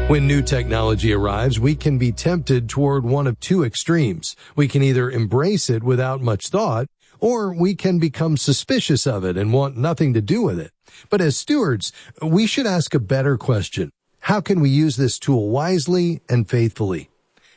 When new technology arrives, we can be tempted toward one of two extremes. We can either embrace it without much thought, or we can become suspicious of it and want nothing to do with it. But as stewards, we should ask a better question. How can we use this tool wisely and faithfully?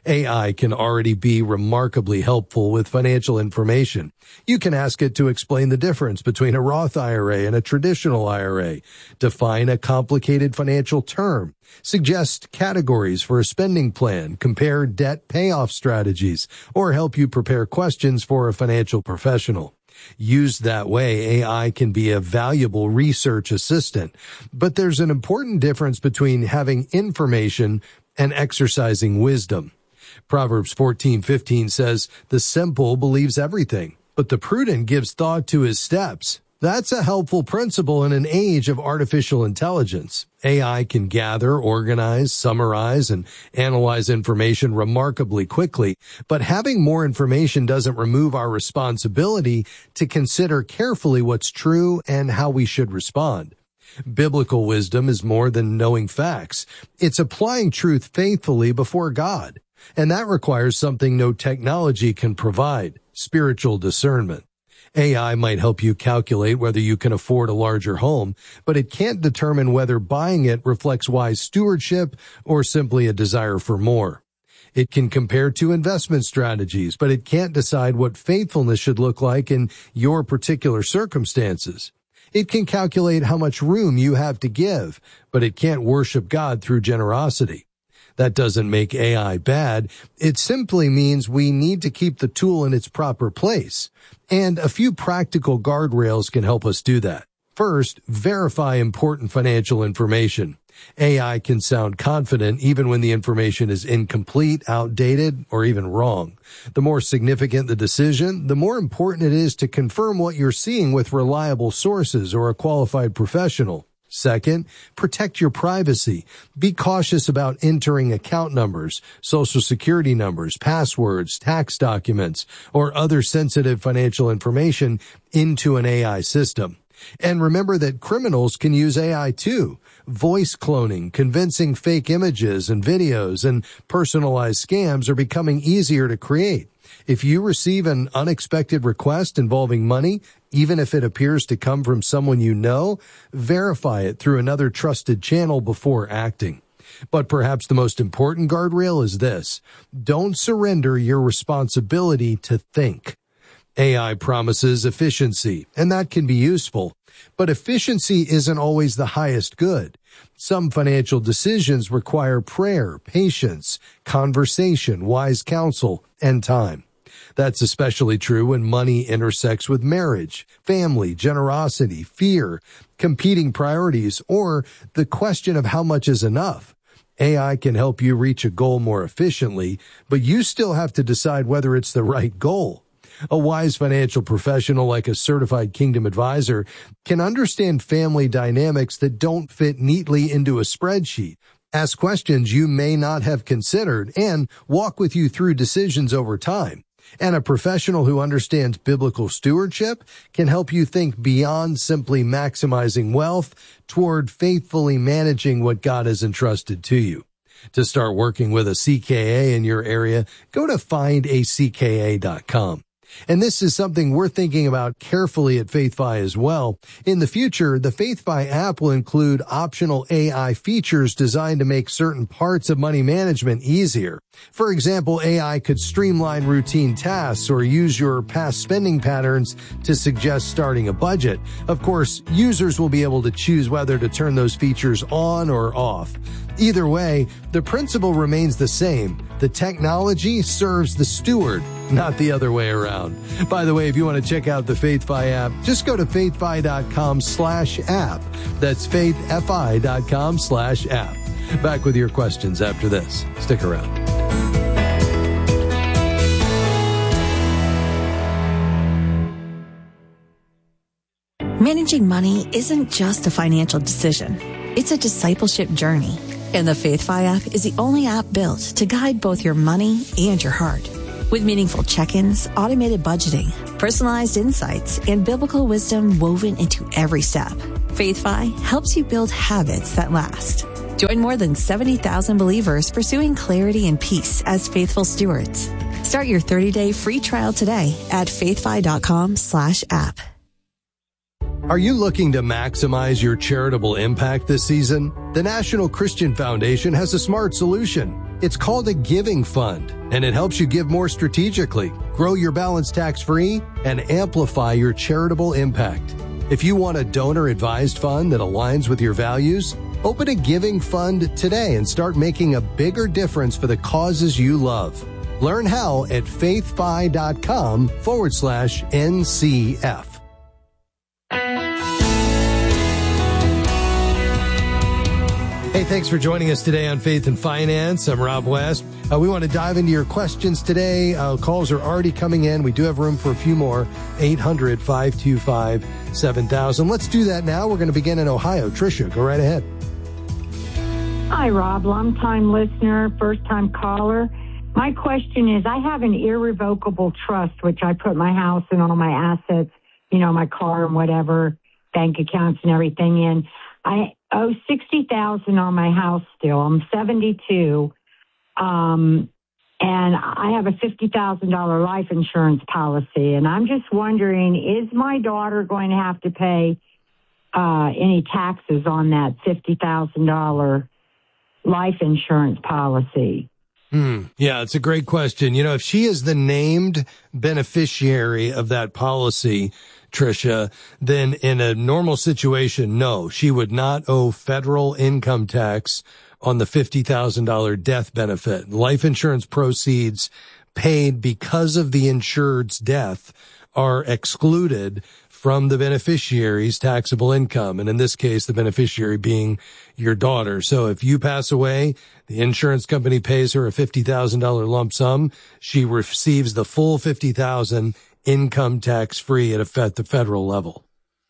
AI can already be remarkably helpful with financial information. You can ask it to explain the difference between a Roth IRA and a traditional IRA, define a complicated financial term, suggest categories for a spending plan, compare debt payoff strategies, or help you prepare questions for a financial professional. Used that way, AI can be a valuable research assistant. But there's an important difference between having information and exercising wisdom. Proverbs 14:15 says, "The simple believes everything, but the prudent gives thought to his steps." That's a helpful principle in an age of artificial intelligence. AI can gather, organize, summarize, and analyze information remarkably quickly, but having more information doesn't remove our responsibility to consider carefully what's true and how we should respond. Biblical wisdom is more than knowing facts. It's applying truth faithfully before God. And that requires something no technology can provide: spiritual discernment. AI might help you calculate whether you can afford a larger home, but it can't determine whether buying it reflects wise stewardship or simply a desire for more. It can compare two investment strategies, but it can't decide what faithfulness should look like in your particular circumstances. It can calculate how much room you have to give, but it can't worship God through generosity. That doesn't make AI bad. It simply means we need to keep the tool in its proper place. And a few practical guardrails can help us do that. First, verify important financial information. AI can sound confident even when the information is incomplete, outdated, or even wrong. The more significant the decision, the more important it is to confirm what you're seeing with reliable sources or a qualified professional. Second, protect your privacy. Be cautious about entering account numbers, social security numbers, passwords, tax documents, or other sensitive financial information into an AI system. And remember that criminals can use AI too. Voice cloning, convincing fake images and videos, and personalized scams are becoming easier to create. If you receive an unexpected request involving money, even if it appears to come from someone you know, verify it through another trusted channel before acting. But perhaps the most important guardrail is this: don't surrender your responsibility to think. AI promises efficiency, and that can be useful. But efficiency isn't always the highest good. Some financial decisions require prayer, patience, conversation, wise counsel, and time. That's especially true when money intersects with marriage, family, generosity, fear, competing priorities, or the question of how much is enough. AI can help you reach a goal more efficiently, but you still have to decide whether it's the right goal. A wise financial professional like a certified Kingdom advisor can understand family dynamics that don't fit neatly into a spreadsheet, ask questions you may not have considered, and walk with you through decisions over time. And a professional who understands biblical stewardship can help you think beyond simply maximizing wealth toward faithfully managing what God has entrusted to you. To start working with a CKA in your area, go to findacka.com. And this is something we're thinking about carefully at FaithFi as well. In the future, the FaithFi app will include optional AI features designed to make certain parts of money management easier. For example, AI could streamline routine tasks or use your past spending patterns to suggest starting a budget. Of course, users will be able to choose whether to turn those features on or off. Either way, the principle remains the same. The technology serves the steward, not the other way around. By the way, if you want to check out the FaithFi app, just go to faithfi.com/app. That's faithfi.com/app. Back with your questions after this. Stick around. Managing money isn't just a financial decision. It's a discipleship journey. And the FaithFi app is the only app built to guide both your money and your heart. With meaningful check-ins, automated budgeting, personalized insights, and biblical wisdom woven into every step, FaithFi helps you build habits that last. Join more than 70,000 believers pursuing clarity and peace as faithful stewards. Start your 30-day free trial today at faithfi.com/app. Are you looking to maximize your charitable impact this season? The National Christian Foundation has a smart solution. It's called a giving fund, and it helps you give more strategically, grow your balance tax-free, and amplify your charitable impact. If you want a donor-advised fund that aligns with your values, open a giving fund today and start making a bigger difference for the causes you love. Learn how at faithfi.com/NCF. Hey, thanks for joining us today on Faith and Finance. I'm Rob West. We want to dive into your questions today. Calls are already coming in. We do have room for a few more. 800-525-7000. Let's do that now. We're going to begin in Ohio. Tricia, go right ahead. Hi, Rob. Long-time listener, first-time caller. My question is, I have an irrevocable trust, which I put my house and all my assets, my car and whatever, bank accounts and everything in. I owe $60,000 on my house still. I'm 72. And I have a $50,000 life insurance policy. And I'm just wondering, is my daughter going to have to pay any taxes on that $50,000 life insurance policy? Yeah, it's a great question. If she is the named beneficiary of that policy, Tricia, then in a normal situation, no, she would not owe federal income tax on the $50,000 death benefit. Life insurance proceeds paid because of the insured's death are excluded from the beneficiary's taxable income. And in this case, the beneficiary being your daughter. So if you pass away, the insurance company pays her a $50,000 lump sum. She receives the full $50,000 income tax free at the federal level.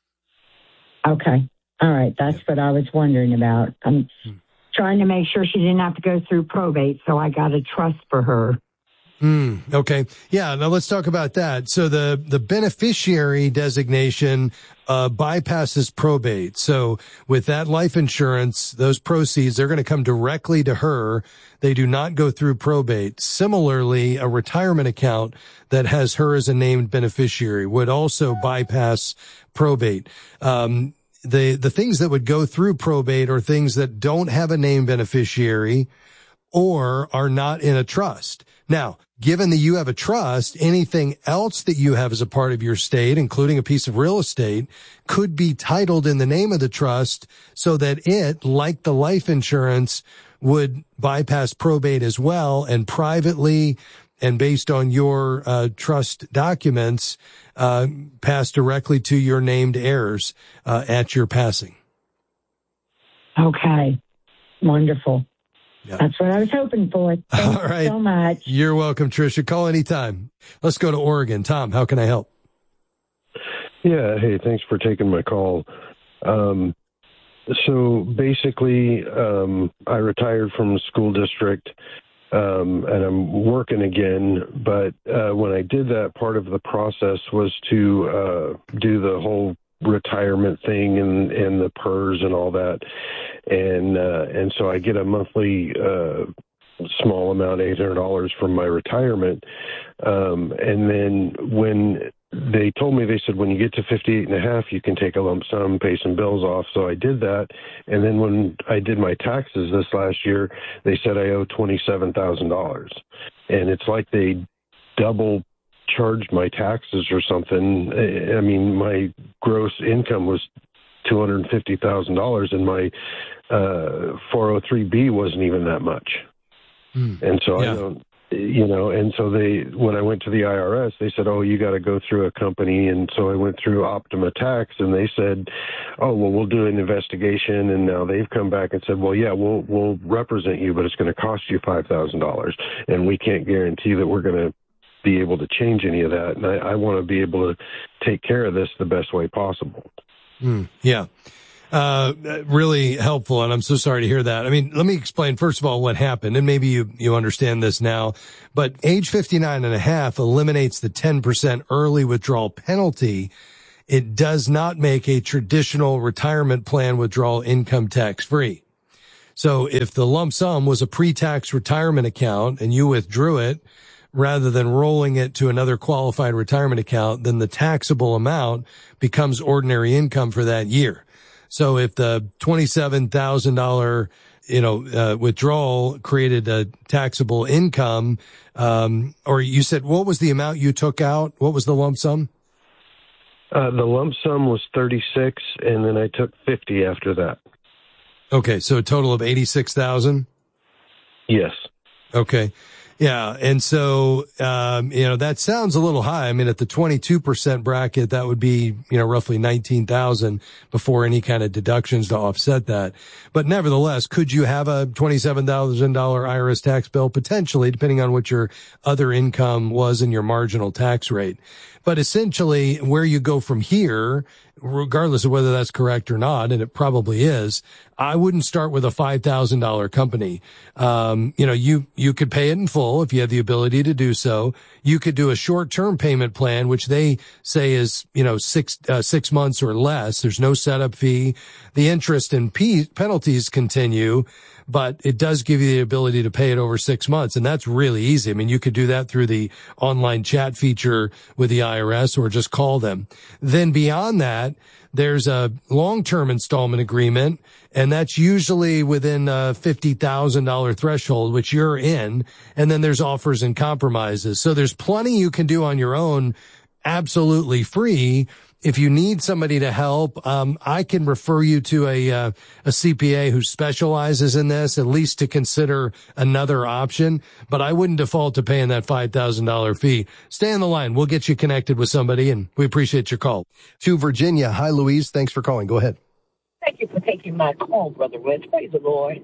Okay. All right. That's what I was wondering about. I'm trying to make sure she didn't have to go through probate, so I got a trust for her. Okay. Yeah. Now let's talk about that. So the beneficiary designation bypasses probate. So with that life insurance, those proceeds, they're going to come directly to her. They do not go through probate. Similarly, a retirement account that has her as a named beneficiary would also bypass probate. The things that would go through probate are things that don't have a named beneficiary or are not in a trust. Now, given that you have a trust, anything else that you have as a part of your estate, including a piece of real estate, could be titled in the name of the trust so that it, like the life insurance, would bypass probate as well and privately and based on your trust documents, pass directly to your named heirs at your passing. Okay. Wonderful. Yeah. That's what I was hoping for. Thank All right. you so much. You're welcome, Tricia. Call anytime. Let's go to Oregon. Tom, how can I help? Yeah. Hey, thanks for taking my call. So basically, I retired from the school district, and I'm working again. But when I did that, part of the process was to do the whole retirement thing and the PERS and all that. And so I get a monthly small amount, $800 from my retirement. And then when they told me, they said, when you get to 58 and a half, you can take a lump sum, pay some bills off. So I did that. And then when I did my taxes this last year, they said I owe $27,000. And it's like they double charged my taxes or something. I mean, my gross income was $250,000 and my 403B wasn't even that much. And so yeah. I don't, and so when I went to the IRS, they said, oh, you got to go through a company. And so I went through Optima Tax and they said, oh, well, we'll do an investigation. And now they've come back and said, well, yeah, we'll represent you, but it's going to cost you $5,000. And we can't guarantee that we're going to be able to change any of that. And I want to be able to take care of this the best way possible. Yeah. Really helpful. And I'm so sorry to hear that. I mean, let me explain first of all what happened, and maybe you understand this now, but age 59 and a half eliminates the 10% early withdrawal penalty. It does not make a traditional retirement plan withdrawal income tax free. So if the lump sum was a pre-tax retirement account and you withdrew it rather than rolling it to another qualified retirement account, then the taxable amount becomes ordinary income for that year. So if the $27,000, withdrawal created a taxable income, or you said, what was the amount you took out? What was the lump sum? The lump sum was 36, and then I took 50 after that. Okay, so a total of 86,000? Yes. Okay. Yeah. And so, that sounds a little high. I mean, at the 22% bracket, that would be, roughly 19,000 before any kind of deductions to offset that. But nevertheless, could you have a $27,000 IRS tax bill? Potentially, depending on what your other income was and your marginal tax rate. But essentially, where you go from here, regardless of whether that's correct or not, and it probably is, I wouldn't start with a $5,000 company. You could pay it in full if you have the ability to do so. You could do a short-term payment plan, which they say is, 6 months or less. There's no setup fee. The interest and penalties continue, but it does give you the ability to pay it over 6 months. And that's really easy. I mean, you could do that through the online chat feature with the IRS or just call them. Then beyond that, there's a long-term installment agreement, and that's usually within a $50,000 threshold, which you're in. And then there's offers and compromises. So there's plenty you can do on your own, absolutely free. If you need somebody to help, I can refer you to a CPA who specializes in this, at least to consider another option. But I wouldn't default to paying that $5,000 fee. Stay on the line. We'll get you connected with somebody, and we appreciate your call. To Virginia. Hi, Louise. Thanks for calling. Go ahead. Thank you for taking my call, Brother Rich. Praise the Lord.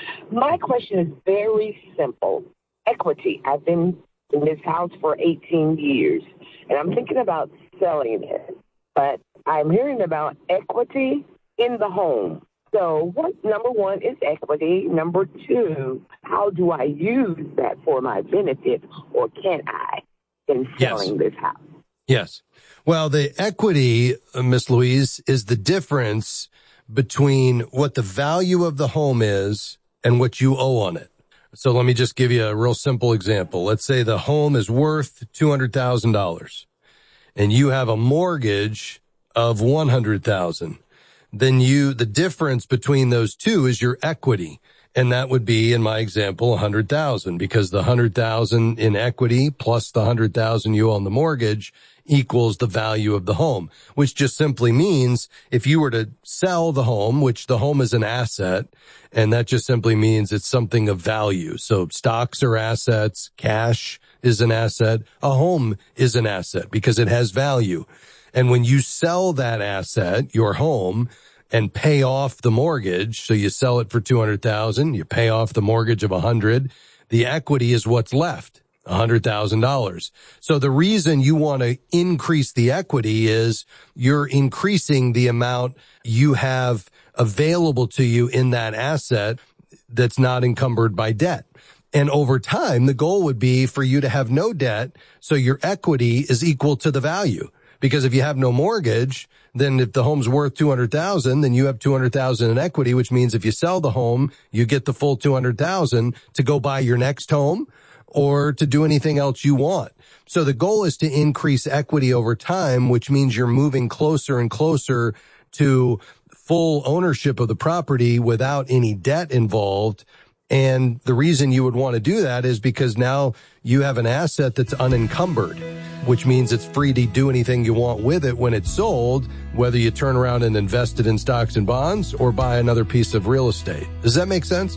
My question is very simple. Equity. I've been in this house for 18 years, and I'm thinking about selling it. But I'm hearing about equity in the home. So number one is equity. Number two, how do I use that for my benefit, or can I, in selling this house? Yes. Well, the equity, Miss Louise, is the difference between what the value of the home is and what you owe on it. So let me just give you a real simple example. Let's say the home is worth $200,000. And you have a mortgage of $100,000, then the difference between those two is your equity. And that would be, in my example, $100,000, because the $100,000 in equity plus the $100,000 you owe on the mortgage equals the value of the home, which just simply means if you were to sell the home, which the home is an asset, and that just simply means it's something of value. So stocks are assets, cash is an asset, a home is an asset because it has value. And when you sell that asset, your home, and pay off the mortgage, so you sell it for $200,000, you pay off the mortgage of $100,000, the equity is what's left, $100,000. So the reason you want to increase the equity is you're increasing the amount you have available to you in that asset that's not encumbered by debt. And over time, the goal would be for you to have no debt, so your equity is equal to the value. Because if you have no mortgage, then if the home's worth $200,000, then you have $200,000 in equity, which means if you sell the home, you get the full $200,000 to go buy your next home or to do anything else you want. So the goal is to increase equity over time, which means you're moving closer and closer to full ownership of the property without any debt involved. And the reason you would want to do that is because now you have an asset that's unencumbered, which means it's free to do anything you want with it when it's sold, whether you turn around and invest it in stocks and bonds or buy another piece of real estate. Does that make sense?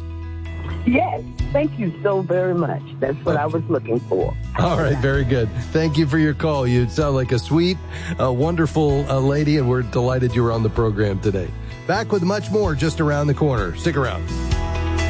Yes. Thank you so very much. That's what I was looking for. All right. Very good. Thank you for your call. You sound like a sweet, wonderful lady, and we're delighted you were on the program today. Back with much more just around the corner. Stick around.